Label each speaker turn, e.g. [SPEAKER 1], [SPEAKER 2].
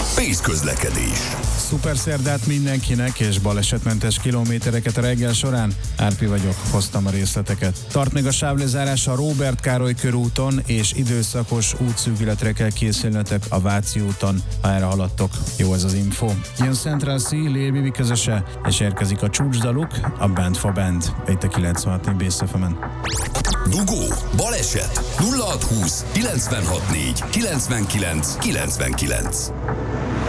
[SPEAKER 1] Pész közlekedés.
[SPEAKER 2] Szuper szerdát mindenkinek, és balesetmentes kilométereket a reggel során. Árpi vagyok, hoztam a részleteket. Tart még a sávlezárás a Róbert Károly körúton, és időszakos útszűkületre kell készülnetek a Váci úton, ha erre haladtok. Jó ez az info. Jön Central C, Lil Bibi közöse, és érkezik a csúcsdaluk, a Band for Band. Itt a 96 BSF-en.
[SPEAKER 1] Dugó, baleset, 0620 964 99 99.